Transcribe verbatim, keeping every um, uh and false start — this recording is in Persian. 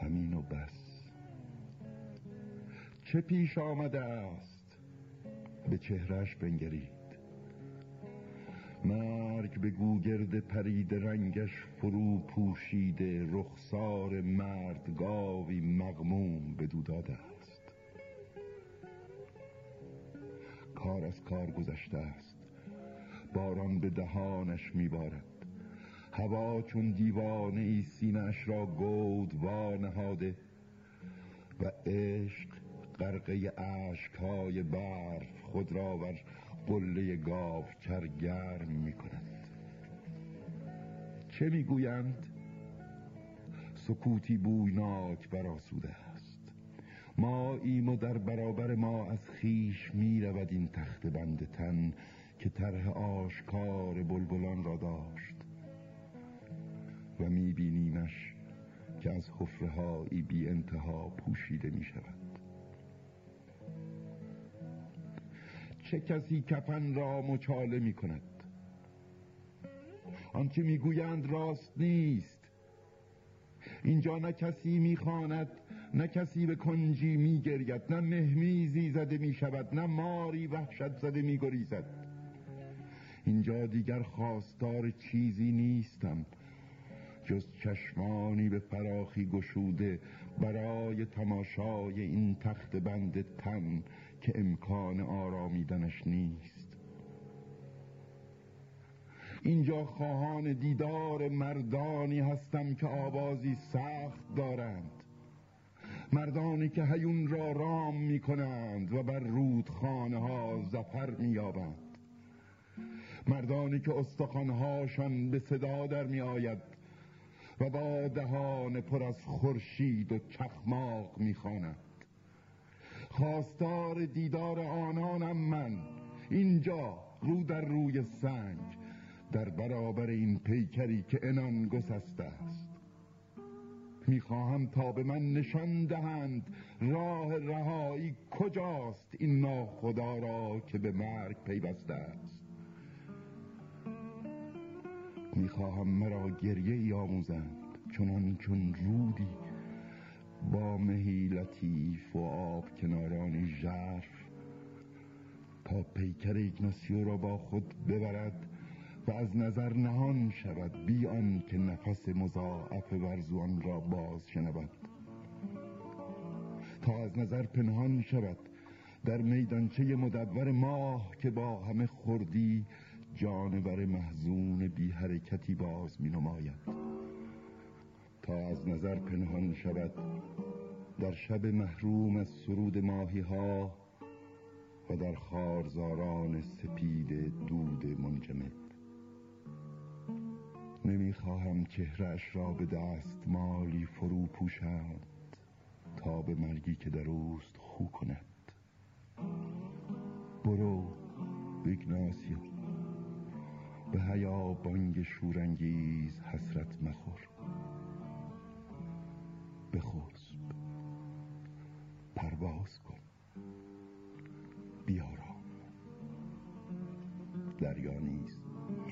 همین و بس. چه پیش آمده است؟ به چهرهش بنگرید. مرگ به گوگرد پرید رنگش فرو پوشیده، رخسار مرد گاوی مغموم بدو داده است. کار از کار گذشته است، باران به دهانش میبارد. هوا چون دیوانه ای سینه‌اش را گود وا نهاده و عشق غرقه اشک‌های برف خود را بر قله گاوچر گرم می‌کند. چه می‌گویند؟ سکوتی بویناک برآسوده است. ما ایم و در برابر ما از خیش می‌رود این تخته بند تن که طرح آشکار بلبلان را داشت و می‌بینیمش که از حفره‌هایی بی انتها پوشیده می‌شود. چه کسی کفن را مچاله می‌کند؟ آنچه می‌گویند راست نیست. اینجا نه کسی می‌خواند، نه کسی به کنجی می‌گرید، نه مهمیزی زده می‌شود، نه ماری وحشت زده می‌گریزد. اینجا دیگر خواستار چیزی نیستم جز چشمانی به فراخی گشوده برای تماشای این تخت بند تن که امکان آرامیدنش نیست. اینجا خواهان دیدار مردانی هستم که آوازی سخت دارند، مردانی که هیون را رام می کنند و بر رودخانه ها ظفر می یابند، مردانی که استخوان‌هاشان به صدا در می آید و با دهان پر از خورشید و چخماق می‌خواند. خواستار دیدار آنانم من، اینجا رو در روی سنگ، در برابر این پیکری که عنان گسسته است. می‌خواهم تا به من نشان دهند راه رهایی کجاست این ناخدا را که به مرگ پیوسته است. میخواهم مرا گریه آموزند چنان چون رودی با مهی لطیف و آب کنارانی ژرف تا پیکر ایگناسیو را با خود ببرد و از نظر نهان شود بی آن که نفس مضاعف ورزوان را باز شنود، تا از نظر پنهان شود در میدانچه مدور ماه که با همه خردی جانور محزون بی حرکتی باز می نماید، تا از نظر پنهان شود در شب محروم از سرود ماهی ها و در خارزاران سپید دود منجمد. نمی خواهم چهره‌اش را به دستمالی فرو پوشند تا به مرگی که در اوست خو کند. برو ایگناسیو، به حیا بانگ شورانگیز حسرت مخور. بخسب، پرواز کن، بیارام. دریا نیست